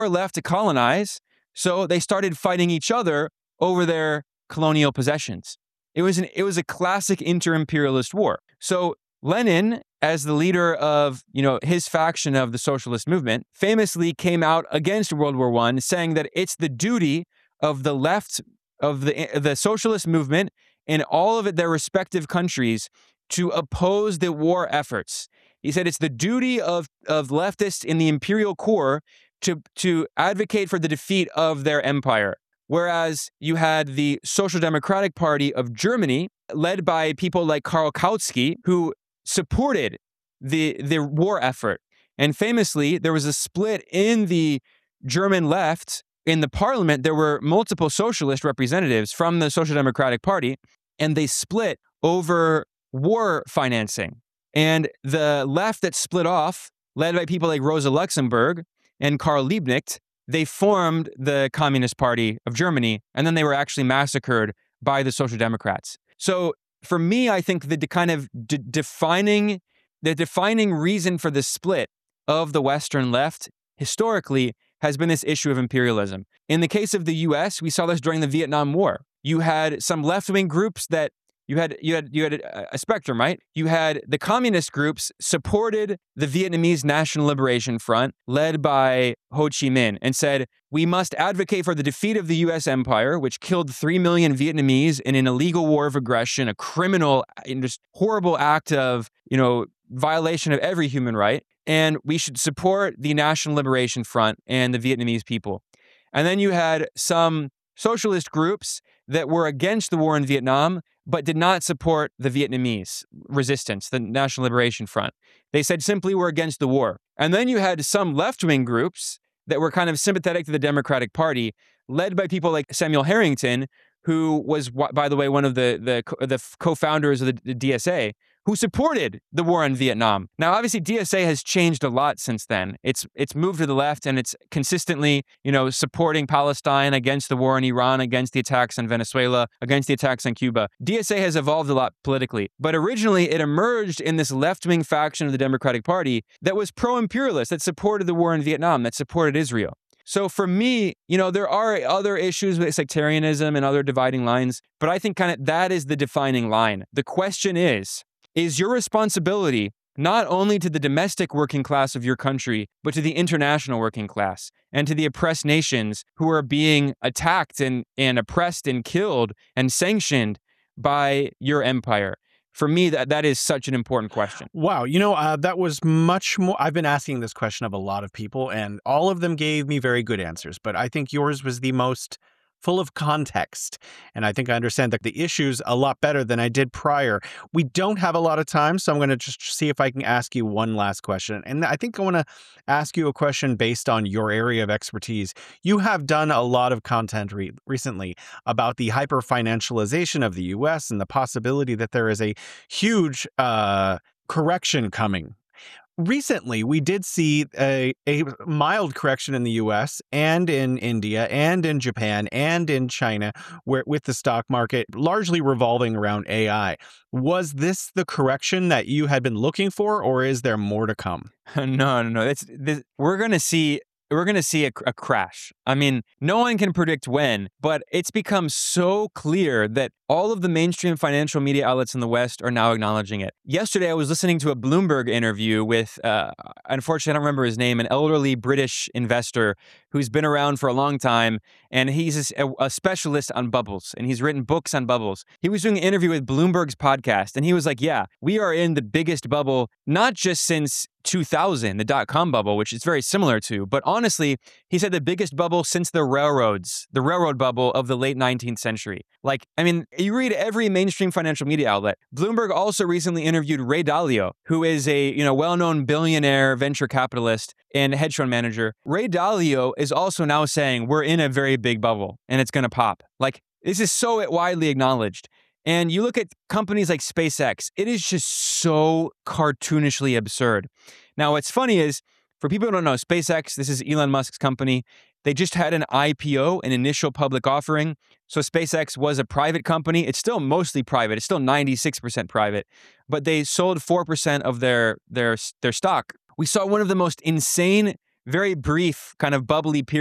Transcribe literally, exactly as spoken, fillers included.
left to colonize, so they started fighting each other over their colonial possessions. It was an it was a classic inter-imperialist war. So Lenin, as the leader of, you know, his faction of the socialist movement, famously came out against World War One, saying that it's the duty of the left of the the socialist movement in all of their respective countries to oppose the war efforts. He said it's the duty of, of leftists in the imperial core to, to advocate for the defeat of their empire. Whereas you had the Social Democratic Party of Germany, led by people like Karl Kautsky, who supported the, the war effort. And famously, there was a split in the German left. In the parliament, there were multiple socialist representatives from the Social Democratic Party, and they split over war financing. And the left that split off, led by people like Rosa Luxemburg and Karl Liebknecht, they formed the Communist Party of Germany, and then they were actually massacred by the Social Democrats. So for me, I think the kind of de- defining, the defining reason for the split of the Western left historically has been this issue of imperialism. In the case of the U S, we saw this during the Vietnam War. You had some left-wing groups that You had you had you had a, a spectrum, right? You had the communist groups supported the Vietnamese National Liberation Front, led by Ho Chi Minh, and said, we must advocate for the defeat of the U S empire, which killed three million Vietnamese in an illegal war of aggression, a criminal, just horrible act of, you know, violation of every human right. And we should support the National Liberation Front and the Vietnamese people. And then you had some socialist groups that were against the war in Vietnam, but did not support the Vietnamese resistance, the National Liberation Front. They said simply we're against the war. And then you had some left-wing groups that were kind of sympathetic to the Democratic Party, led by people like Samuel Harrington, who was, by the way, one of the the, the co-founders of the, the D S A, who supported the war in Vietnam. Now, obviously, D S A has changed a lot since then. It's it's moved to the left, and it's consistently, you know, supporting Palestine, against the war in Iran, against the attacks on Venezuela, against the attacks on Cuba. D S A has evolved a lot politically, but originally it emerged in this left-wing faction of the Democratic Party that was pro-imperialist, that supported the war in Vietnam, that supported Israel. So for me, you know, there are other issues with sectarianism and other dividing lines, but I think kind of that is the defining line. The question is, is your responsibility not only to the domestic working class of your country, but to the international working class and to the oppressed nations who are being attacked and, and oppressed and killed and sanctioned by your empire? For me, that, that is such an important question. Wow. You know, uh, that was much more. I've been asking this question of a lot of people, and all of them gave me very good answers. But I think yours was the most full of context. And I think I understand that the issues a lot better than I did prior. We don't have a lot of time, so I'm going to just see if I can ask you one last question. And I think I want to ask you a question based on your area of expertise. You have done a lot of content re- recently about the hyper-financialization of the U S and the possibility that there is a huge uh, correction coming. Recently, we did see a, a mild correction in the U S and in India and in Japan and in China, where with the stock market largely revolving around A I. Was this the correction that you had been looking for, or is there more to come? No, no, no. It's, this, we're going to see we're going to see a, a crash. I mean, no one can predict when, but it's become so clear that all of the mainstream financial media outlets in the West are now acknowledging it. Yesterday, I was listening to a Bloomberg interview with, uh, unfortunately, I don't remember his name, an elderly British investor who's been around for a long time, and he's a, a specialist on bubbles, and he's written books on bubbles. He was doing an interview with Bloomberg's podcast, and he was like, yeah, we are in the biggest bubble, not just since two thousand, the dot-com bubble, which is very similar to, but honestly, he said the biggest bubble since the railroads, the railroad bubble of the late nineteenth century. Like, I mean, you read every mainstream financial media outlet. Bloomberg also recently interviewed Ray Dalio, who is a, you know, well-known billionaire venture capitalist and hedge fund manager. Ray Dalio is also now saying we're in a very big bubble and it's going to pop. Like, this is so widely acknowledged. And you look at companies like SpaceX, it is just so cartoonishly absurd. Now, what's funny is, for people who don't know, SpaceX, this is Elon Musk's company. They just had an I P O, an initial public offering. So SpaceX was a private company. It's still mostly private. It's still ninety-six percent private. But they sold four percent of their, their, their stock. We saw one of the most insane very brief, kind of bubbly period